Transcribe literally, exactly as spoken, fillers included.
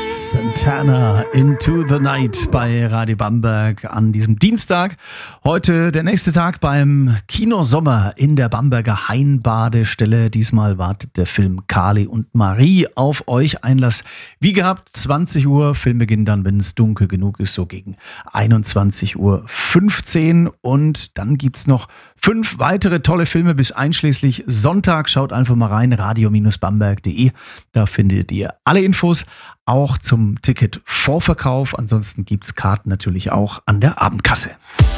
Santana, Into the Night bei Radio Bamberg an diesem Dienstag. Heute der nächste Tag beim Kinosommer in der Bamberger Hainbadestelle. Diesmal wartet der Film Kali und Marie auf euch. Einlass wie gehabt, zwanzig Uhr. Filmbeginn dann, wenn es dunkel genug ist, so gegen einundzwanzig Uhr fünfzehn. Und dann gibt's noch fünf weitere tolle Filme bis einschließlich Sonntag. Schaut einfach mal rein, radio bamberg punkt de. Da findet ihr alle Infos, auch zum Ticket-Vorverkauf. Ansonsten gibt's Karten natürlich auch an der Abendkasse.